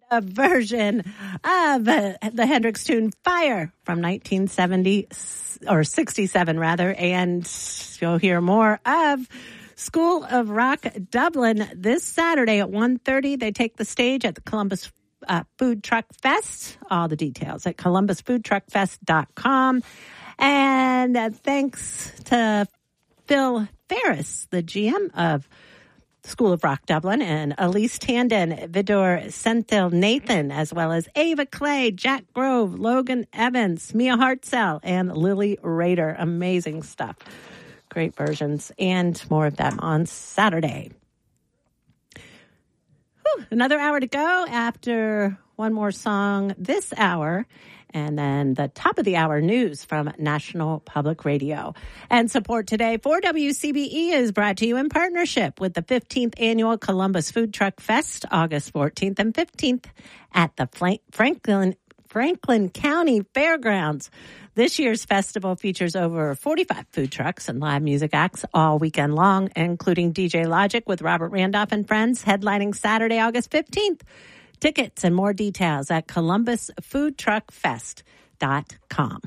a version of the Hendrix tune Fire from 1970 or 67 rather, and you'll hear more of School of Rock Dublin this Saturday at 1:30. They take the stage at the Columbus Food Truck Fest. All the details at columbusfoodtruckfest.com. And thanks to Phil Ferris, the GM of School of Rock Dublin, and Elise Tandon, Vidor Senthil Nathan, as well as Ava Clay, Jack Grove, Logan Evans, Mia Hartzell, and Lily Rader. Amazing stuff. Great versions, and more of them on Saturday. Whew, another hour to go after one more song this hour. And then the top of the hour news from National Public Radio. And support today for WCBE is brought to you in partnership with the 15th Annual Columbus Food Truck Fest, August 14th and 15th at the Franklin County Fairgrounds. This year's festival features over 45 food trucks and live music acts all weekend long, including DJ Logic with Robert Randolph and Friends, headlining Saturday, August 15th. Tickets and more details at columbusfoodtruckfest.com.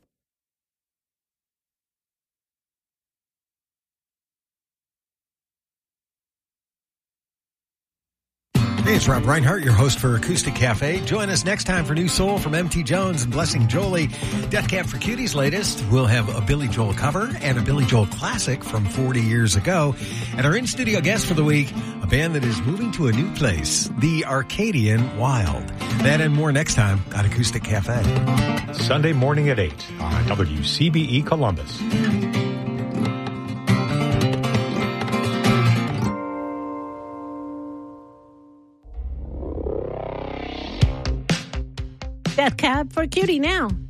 Hey, it's Rob Reinhart, your host for Acoustic Cafe. Join us next time for New Soul from M.T. Jones and Blessing Jolie. Death Cab for Cuties latest. We'll have a Billy Joel cover and a Billy Joel classic from 40 years ago. And our in-studio guest for the week, a band that is moving to a new place, the Arcadian Wild. That and more next time on Acoustic Cafe. Sunday morning at 8 on WCBE Columbus. Death Cab for Cutie now.